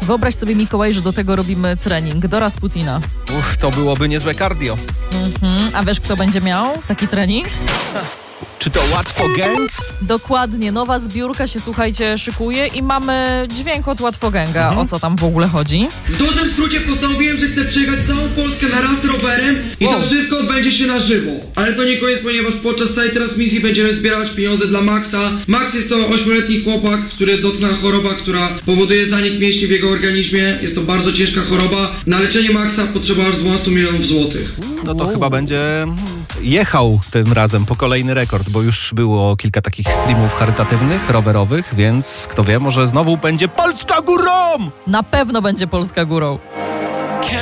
Wyobraź sobie, Mikołaj, że do tego robimy trening do Rasputina. To byłoby niezłe cardio. A wiesz, kto będzie miał taki trening? Czy to Łatwo Gang? Dokładnie, nowa zbiórka się, słuchajcie, szykuje i mamy dźwięk od Łatwo Ganga. O co tam w ogóle chodzi? W dużym skrócie postanowiłem, że chcę przejechać całą Polskę na raz rowerem i to wszystko odbędzie się na żywo. Ale to nie koniec, ponieważ podczas całej transmisji będziemy zbierać pieniądze dla Maxa. Max jest to 8-letni chłopak, który dotknęła choroba, która powoduje zanik mięśni w jego organizmie. Jest to bardzo ciężka choroba. Na leczenie Maxa potrzeba aż 12 milionów złotych. No to chyba będzie jechał tym razem po kolejny rekord, bo już było kilka takich streamów charytatywnych, rowerowych, więc kto wie, może znowu będzie Polska górą! Na pewno będzie Polska górą.